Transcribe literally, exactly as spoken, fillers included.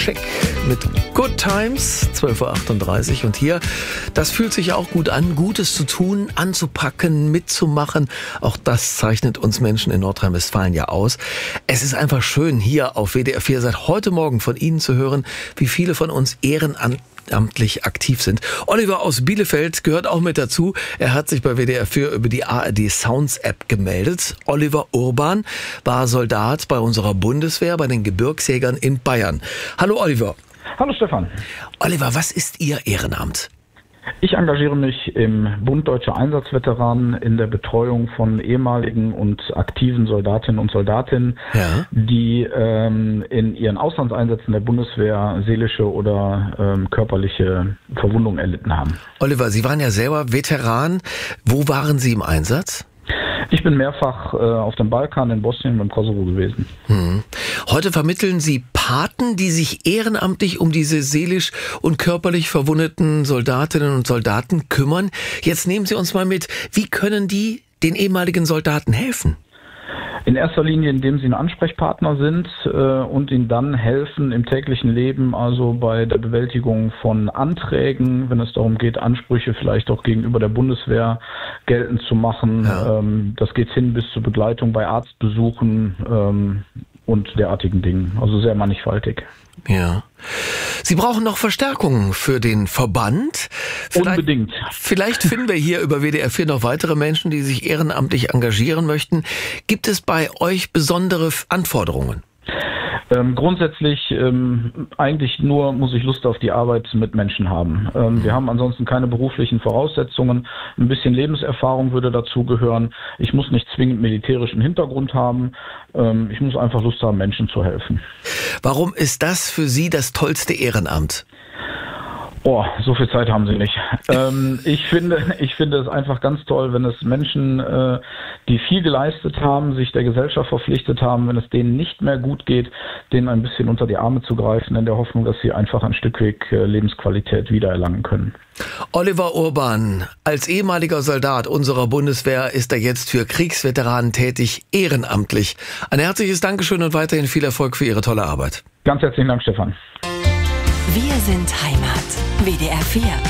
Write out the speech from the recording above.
Scheck mit Good Times, zwölf Uhr achtunddreißig. Und hier, das fühlt sich auch gut an, Gutes zu tun, anzupacken, mitzumachen. Auch das zeichnet uns Menschen in Nordrhein-Westfalen ja aus. Es ist einfach schön, hier auf W D R vier seit heute Morgen von Ihnen zu hören, wie viele von uns ehrenamtlich aktiv sind. Oliver aus Bielefeld gehört auch mit dazu. Er hat sich bei W D R vier über die A R D Sounds App gemeldet. Oliver Urban war Soldat bei unserer Bundeswehr, bei den Gebirgsjägern in Bayern. Hallo Oliver. Hallo Stefan. Oliver, was ist Ihr Ehrenamt? Ich engagiere mich im Bund Deutscher Einsatzveteranen in der Betreuung von ehemaligen und aktiven Soldatinnen und Soldatinnen, ja. die ähm, in ihren Auslandseinsätzen der Bundeswehr seelische oder ähm, körperliche Verwundungen erlitten haben. Oliver, Sie waren ja selber Veteran. Wo waren Sie im Einsatz? Ich bin mehrfach äh, auf dem Balkan, in Bosnien und im Kosovo gewesen. Hm. Heute vermitteln Sie Paten, die sich ehrenamtlich um diese seelisch und körperlich verwundeten Soldatinnen und Soldaten kümmern. Jetzt nehmen Sie uns mal mit, wie können die den ehemaligen Soldaten helfen? In erster Linie, indem sie ein Ansprechpartner sind äh, und ihnen dann helfen im täglichen Leben, also bei der Bewältigung von Anträgen, wenn es darum geht, Ansprüche vielleicht auch gegenüber der Bundeswehr geltend zu machen. Ja. Ähm, das geht hin bis zur Begleitung bei Arztbesuchen ähm, und derartigen Dingen. Also sehr mannigfaltig. Ja. Sie brauchen noch Verstärkung für den Verband. Vielleicht, Unbedingt. Vielleicht finden wir hier über W D R vier noch weitere Menschen, die sich ehrenamtlich engagieren möchten. Gibt es bei euch besondere Anforderungen? Ähm, grundsätzlich ähm, eigentlich nur muss ich Lust auf die Arbeit mit Menschen haben. Ähm, wir haben ansonsten keine beruflichen Voraussetzungen. Ein bisschen Lebenserfahrung würde dazugehören. Ich muss nicht zwingend militärischen Hintergrund haben. Ähm, ich muss einfach Lust haben, Menschen zu helfen. Warum ist das für Sie das tollste Ehrenamt? Oh, so viel Zeit haben Sie nicht. Ähm, ich finde, ich finde es einfach ganz toll, wenn es Menschen, äh, die viel geleistet haben, sich der Gesellschaft verpflichtet haben, wenn es denen nicht mehr gut geht, denen ein bisschen unter die Arme zu greifen, in der Hoffnung, dass sie einfach ein Stück Weg äh, Lebensqualität wiedererlangen können. Oliver Urban, als ehemaliger Soldat unserer Bundeswehr ist er jetzt für Kriegsveteranen tätig, ehrenamtlich. Ein herzliches Dankeschön und weiterhin viel Erfolg für Ihre tolle Arbeit. Ganz herzlichen Dank, Stefan. Wir sind Heimat. W D R vier.